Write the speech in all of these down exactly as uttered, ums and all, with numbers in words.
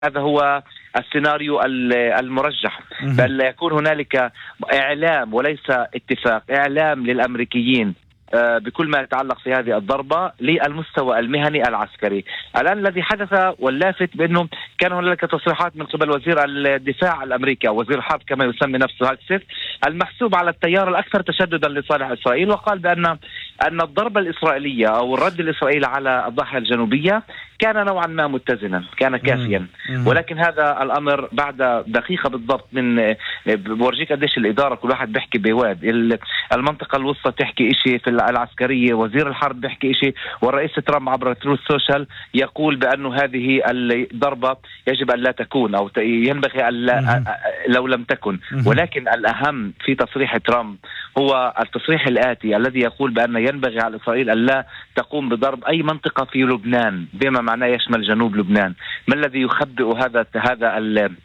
هذا هو السيناريو المرجح، بل لا يكون هنالك إعلام وليس اتفاق، إعلام للأمريكيين بكل ما يتعلق في هذه الضربة للمستوى المهني العسكري. الآن الذي حدث واللافت بأنه كان هنالك تصريحات من قبل وزير الدفاع الأمريكي أو وزير الحرب كما يسمي نفسه هاكسيت المحسوب على التيار الأكثر تشددا لصالح إسرائيل، وقال بأن أن الضربة الإسرائيلية أو الرد الإسراريلي على الضاحية الجنوبية كان نوعا ما متزنا، كان كافيا. ولكن هذا الأمر بعد دقيقة بالضبط من بورجيك قديش الإدارة كل واحد بيحكي بواد، المنطقة الوسطى تحكي إشي في العسكرية، وزير الحرب بيحكي إشي، والرئيس ترامب عبر تروث سوشيال يقول بأنه هذه الضربة يجب أن لا تكون أو ينبغي أن لو لم تكن. ولكن الأهم في تصريح ترامب هو التصريح الآتي الذي يقول بأن ينبغي على إسرائيل أن لا تقوم بضرب أي منطقة في لبنان بما معناه يشمل جنوب لبنان. ما الذي يخبئ هذا هذا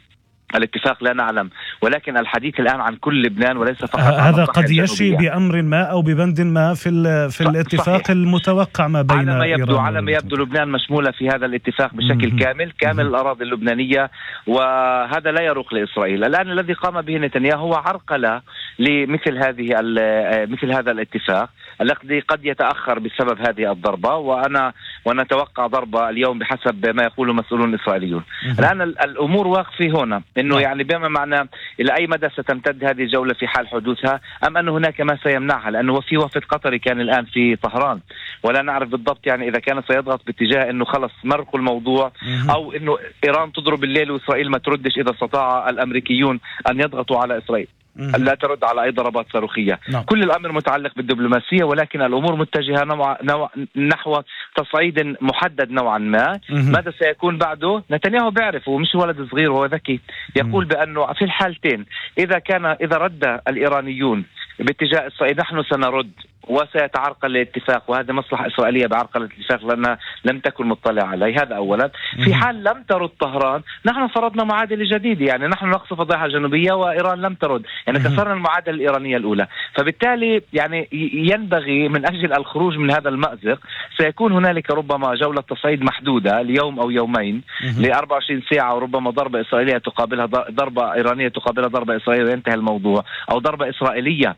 الاتفاق لا نعلم، ولكن الحديث الآن عن كل لبنان وليس فقط هذا قد يشي بأمر ما أو ببند ما في في الاتفاق صحيح. المتوقع ما بين على ما يبدو إيران على ما يبدو لبنان مشمولة في هذا الاتفاق بشكل مم. كامل كامل مم. الأراضي اللبنانية، وهذا لا يروق لإسرائيل. الآن الذي قام به نتنياهو هو عرقلة لمثل هذه مثل هذا الاتفاق الذي قد يتأخر بسبب هذه الضربة، وأنا ونتوقع ضربة اليوم بحسب ما يقوله مسؤولون إسرائيليون. الآن الأمور واقفة هنا إنه يعني بما معنى إلى أي مدى ستمتد هذه الجولة في حال حدوثها، أم أن هناك ما سيمنعها، لأنه في وفد قطري كان الآن في طهران ولا نعرف بالضبط يعني إذا كان سيضغط باتجاه إنه خلص مرقوا الموضوع أو إنه إيران تضرب الليل وإسرائيل ما تردش إذا استطاع الأمريكيون أن يضغطوا على إسرائيل لا ترد على أي ضربات صاروخية. نعم. كل الأمر متعلق بالدبلوماسية، ولكن الأمور متجهة نوع نوع نحو تصعيد محدد نوعا ما. مم. ماذا سيكون بعده؟ نتنياهو بيعرف، ومش ولد صغير وهو ذكي، يقول مم. بأنه في الحالتين إذا كان إذا رد الإيرانيون باتجاه إسرائيل نحن سنرد وسيتعرقل الاتفاق، وهذا مصلحة إسرائيلية بعرقل الاتفاق لأنها لم تكن مطلعة عليه. هذا أولا. في حال لم ترد طهران نحن فرضنا معادلة جديدة، يعني نحن نقصف الضاحية الجنوبية وإيران لم ترد، يعني كسرنا المعادلة الإيرانية الأولى. فبالتالي يعني ينبغي من أجل الخروج من هذا المأزق سيكون هنالك ربما جولة تصعيد محدودة اليوم أو يومين ل أربعة وعشرين ساعة، وربما ضربة إسرائيلية تقابلها ضربة إيرانية تقابلها ضربة إسرائيلية وينتهي الموضوع، أو ضربة إسرائيلية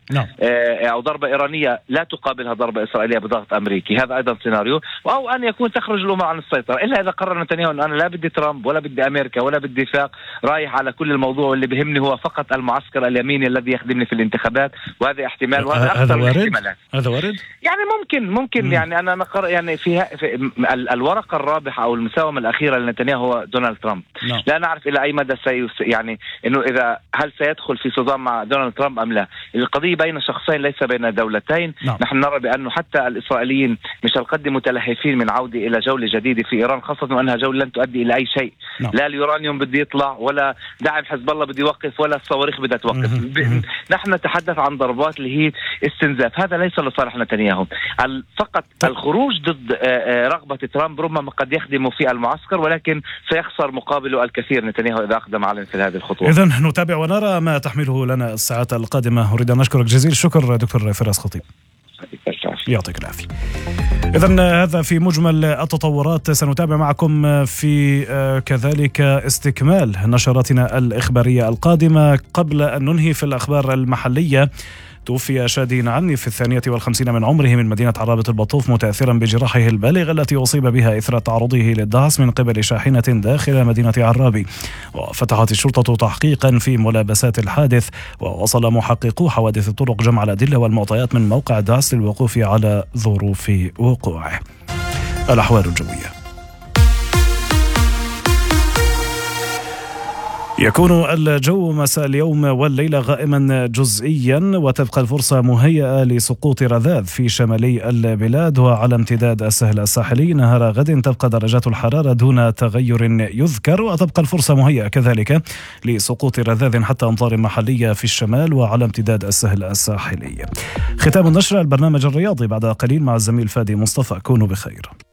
أو ضربة إيرانية لا تقابلها ضربة إسرائيلية بضغط أمريكي، هذا أيضا سيناريو. أو أن يكون تخرج الأمور عن السيطرة، إلا إذا قرر نتنياهو أن أنا لا بدي ترامب ولا بدي أمريكا ولا بدي اتفاق، رايح على كل الموضوع واللي بهمني هو فقط المعسكر اليميني الذي يخدمني في الانتخابات، وهذا احتمال وهذا أكثر من احتمالات. هذا وارد؟ يعني ممكن ممكن مم. يعني أنا نقر يعني في, في الورقة الرابحة أو المساومة الأخيرة لنتنياهو هو دونالد ترامب. نعم. لا نعرف إلى أي مدى سي يعني إنه إذا هل سيدخل في صدام مع دونالد ترامب أم لا. القضية بين شخصين ليس بين دولتين. نعم. نحن نرى بأنه حتى الإسرائيليين مش القد متلهفين من عودة إلى جولة جديدة في إيران، خاصة وأنها جولة لن تؤدي إلى أي شيء. نعم. لا اليورانيوم بده يطلع ولا دعم حزب الله بده يوقف ولا الصواريخ بدها توقف. نحن نتحدث عن ضربات اللي هي استنزاف، هذا ليس لصالح نتنياهو. فقط الخروج ضد رغبة ترامب ربما قد يخدم في المعسكر، ولكن سيخسر مقابله الكثير نتنياهو إذا أقدم على مثل هذه الخطوة. إذن نتابع ونرى ما تحمله لنا الساعات القادمة. أريد أن أشكرك جزيل الشكر دكتور فراس خطيب، يعطيك العافية. إذن هذا في مجمل التطورات، سنتابع معكم في كذلك استكمال نشراتنا الإخبارية القادمة. قبل أن ننهي في الأخبار المحلية، توفي شادي نعني في الثانية والخمسين من عمره من مدينة عرابة البطوف متأثرا بجراحه البالغة التي أصيب بها إثر تعرضه للدعس من قبل شاحنة داخل مدينة عرابي. وفتحت الشرطة تحقيقا في ملابسات الحادث، ووصل محققو حوادث الطرق جمع الأدلة والمعطيات من موقع الدعس للوقوف على ظروف وقوعه. الأحوال الجوية. يكون الجو مساء اليوم والليلة غائما جزئيا، وتبقى الفرصة مهيئة لسقوط رذاذ في شمالي البلاد وعلى امتداد السهل الساحلي. نهار غد تبقى درجات الحرارة دون تغير يذكر، وتبقى الفرصة مهيئة كذلك لسقوط رذاذ حتى أمطار محلية في الشمال وعلى امتداد السهل الساحلي. ختام النشرة البرنامج الرياضي بعد قليل مع الزميل فادي مصطفى. كونوا بخير.